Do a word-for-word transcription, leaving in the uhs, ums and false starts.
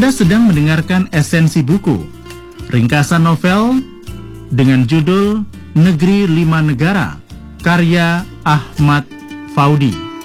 Anda sedang mendengarkan esensi buku, ringkasan novel dengan judul Negeri Lima Negara, karya Ahmad Faudi.